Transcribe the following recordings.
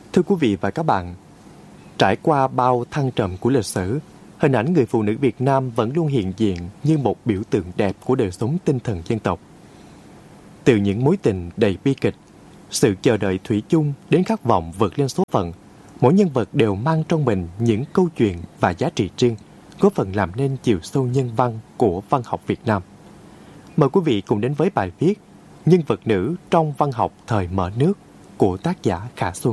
Thưa quý vị và các bạn, trải qua bao thăng trầm của lịch sử, hình ảnh người phụ nữ Việt Nam vẫn luôn hiện diện như một biểu tượng đẹp của đời sống tinh thần dân tộc. Từ những mối tình đầy bi kịch, sự chờ đợi thủy chung đến khát vọng vượt lên số phận, mỗi nhân vật đều mang trong mình những câu chuyện và giá trị riêng, góp phần làm nên chiều sâu nhân văn của văn học Việt Nam. Mời quý vị cùng đến với bài viết Nhân vật nữ trong văn học thời mở nước của tác giả Khả Xuân.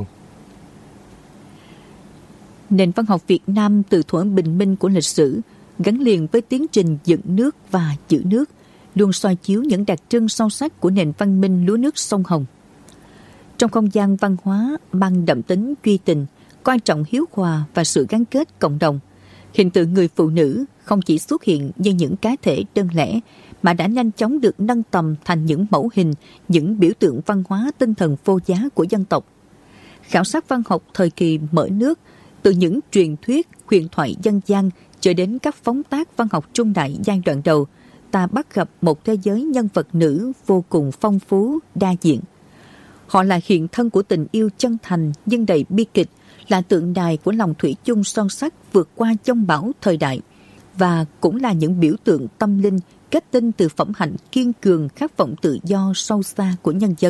Nền văn học Việt Nam từ thuở bình minh của lịch sử gắn liền với tiến trình dựng nước và giữ nước, luôn soi chiếu những đặc trưng sâu sắc của nền văn minh lúa nước sông Hồng. Trong không gian văn hóa mang đậm tính duy tình, coi trọng hiếu hòa và sự gắn kết cộng đồng, hình tượng người phụ nữ không chỉ xuất hiện như những cá thể đơn lẻ mà đã nhanh chóng được nâng tầm thành những mẫu hình, những biểu tượng văn hóa tinh thần vô giá của dân tộc. Khảo sát văn học thời kỳ mở nước, từ những truyền thuyết, huyền thoại dân gian cho đến các phóng tác văn học trung đại giai đoạn đầu, ta bắt gặp một thế giới nhân vật nữ vô cùng phong phú, đa diện. Họ là hiện thân của tình yêu chân thành nhưng đầy bi kịch, là tượng đài của lòng thủy chung son sắt vượt qua chông bão thời đại, và cũng là những biểu tượng tâm linh kết tinh từ phẩm hạnh kiên cường, khát vọng tự do sâu xa của nhân dân.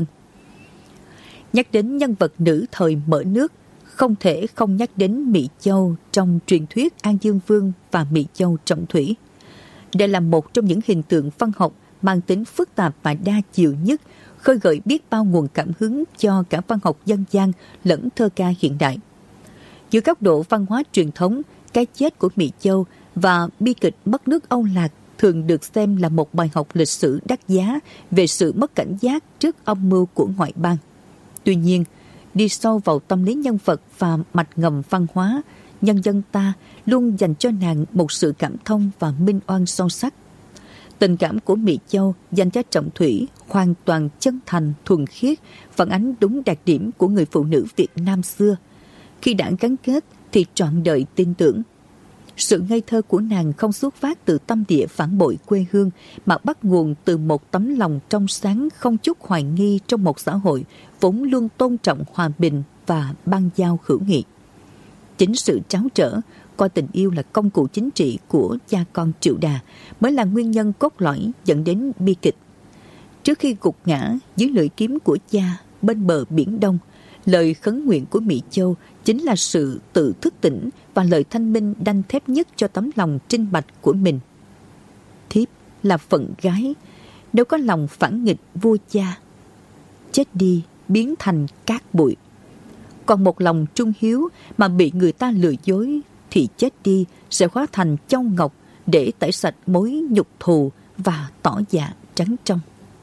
Nhắc đến nhân vật nữ thời mở nước, không thể không nhắc đến Mỹ Châu trong truyền thuyết An Dương Vương và Mỹ Châu Trọng Thủy. Đây là một trong những hình tượng văn học mang tính phức tạp và đa chiều nhất, khơi gợi biết bao nguồn cảm hứng cho cả văn học dân gian lẫn thơ ca hiện đại. Dưới góc độ văn hóa truyền thống, cái chết của Mỹ Châu và bi kịch mất nước Âu Lạc thường được xem là một bài học lịch sử đắt giá về sự mất cảnh giác trước âm mưu của ngoại bang. Tuy nhiên, đi sâu vào tâm lý nhân vật và mạch ngầm văn hóa, nhân dân ta luôn dành cho nàng một sự cảm thông và minh oan sâu sắc. Tình cảm của Mỹ Châu dành cho Trọng Thủy hoàn toàn chân thành, thuần khiết, phản ánh đúng đặc điểm của người phụ nữ Việt Nam xưa. Khi đã gắn kết thì trọn đời tin tưởng. Sự ngây thơ của nàng không xuất phát từ tâm địa phản bội quê hương, mà bắt nguồn từ một tấm lòng trong sáng không chút hoài nghi trong một xã hội vốn luôn tôn trọng hòa bình và băng giao hữu nghị. Chính sự tráo trở, coi tình yêu là công cụ chính trị của cha con Triệu Đà mới là nguyên nhân cốt lõi dẫn đến bi kịch. Trước khi gục ngã dưới lưỡi kiếm của cha bên bờ Biển Đông, lời khấn nguyện của Mỹ Châu chính là sự tự thức tỉnh và lời thanh minh đanh thép nhất cho tấm lòng trinh bạch của mình. Thiếp là phận gái, nếu có lòng phản nghịch vua cha, chết đi biến thành cát bụi. Còn một lòng trung hiếu mà bị người ta lừa dối thì chết đi sẽ hóa thành châu ngọc để tẩy sạch mối nhục thù và tỏ dạ trắng trong.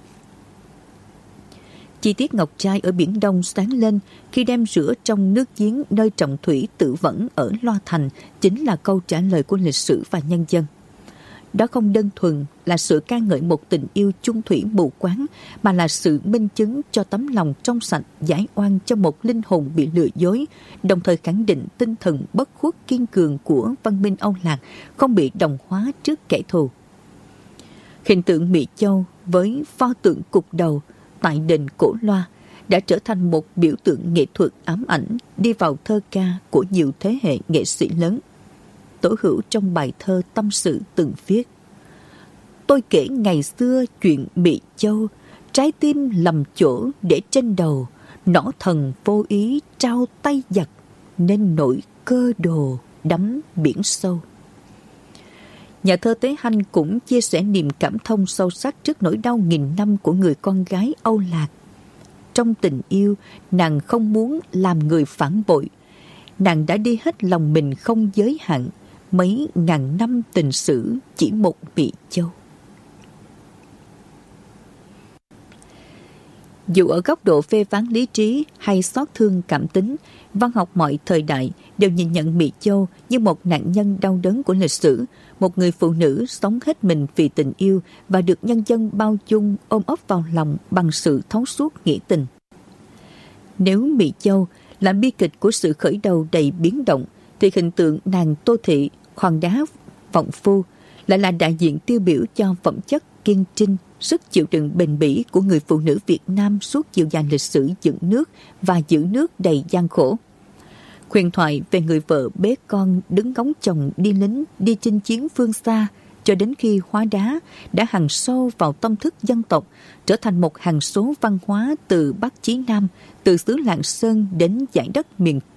Chi tiết ngọc trai ở Biển Đông sáng lên khi đem rửa trong nước giếng nơi Trọng Thủy tự vẫn ở Loa Thành chính là câu trả lời của lịch sử và nhân dân. Đó không đơn thuần là sự ca ngợi một tình yêu chung thủy mù quáng, mà là sự minh chứng cho tấm lòng trong sạch giải oan cho một linh hồn bị lừa dối, đồng thời khẳng định tinh thần bất khuất kiên cường của văn minh Âu Lạc không bị đồng hóa trước kẻ thù. Hình tượng Mỹ Châu với pho tượng cục đầu tại đền Cổ Loa đã trở thành một biểu tượng nghệ thuật ám ảnh đi vào thơ ca của nhiều thế hệ nghệ sĩ lớn. Tổ Hữu trong bài thơ tâm sự từng viết: tôi kể ngày xưa chuyện Mỹ Châu, trái tim lầm chỗ để trên đầu, nỏ thần vô ý trao tay giặc, nên nổi cơ đồ đắm biển sâu. Nhà thơ Tế Hanh cũng chia sẻ niềm cảm thông sâu sắc trước nỗi đau nghìn năm của người con gái Âu Lạc. Trong tình yêu, nàng không muốn làm người phản bội. Nàng đã đi hết lòng mình không giới hạn, mấy ngàn năm tình sử chỉ một Mỹ Châu. Dù ở góc độ phê phán lý trí hay xót thương cảm tính, văn học mọi thời đại đều nhìn nhận Mỹ Châu như một nạn nhân đau đớn của lịch sử, một người phụ nữ sống hết mình vì tình yêu và được nhân dân bao dung ôm ấp vào lòng bằng sự thấu suốt nghĩa tình. Nếu Mỹ Châu là bi kịch của sự khởi đầu đầy biến động, thì hình tượng nàng Tô Thị, hòn đá vọng phu, lại là đại diện tiêu biểu cho phẩm chất kiên trinh, sức chịu đựng bền bỉ của người phụ nữ Việt Nam suốt chiều dài lịch sử dựng nước và giữ nước đầy gian khổ. Huyền thoại về người vợ bế con đứng ngóng chồng đi lính, đi chinh chiến phương xa, cho đến khi hóa đá đã hằn sâu vào tâm thức dân tộc, trở thành một hằng số văn hóa từ Bắc chí Nam, từ xứ Lạng Sơn đến dải đất miền